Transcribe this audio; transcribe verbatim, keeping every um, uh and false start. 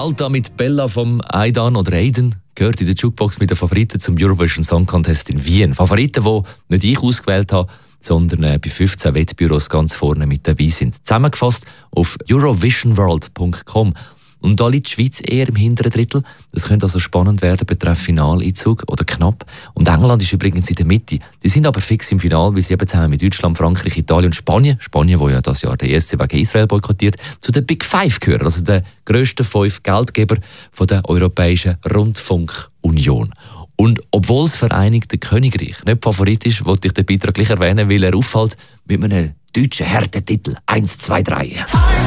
Malta mit Bella vom Aidan oder Aiden gehört in der Jukebox mit den Favoriten zum Eurovision Song Contest in Wien. Favoriten, die nicht ich ausgewählt habe, sondern äh, bei fünfzehn Wettbüros ganz vorne mit dabei sind. Zusammengefasst auf eurovision world punkt com. Und da liegt die Schweiz eher im hinteren Drittel. Das könnte also spannend werden betreffend Finaleinzug oder knapp. Und England ist übrigens in der Mitte. Die sind aber fix im Finale, weil sie eben zusammen mit Deutschland, Frankreich, Italien und Spanien, Spanien, wo ja das Jahr der E S C wegen Israel boykottiert, zu den Big Five gehören, also den grössten fünf Geldgeber von der Europäischen Rundfunkunion. Und obwohl das Vereinigte Königreich nicht Favorit ist, wollte ich den Beitrag gleich erwähnen, weil er auffällt mit einem deutschen Härtetitel eins, zwei, drei.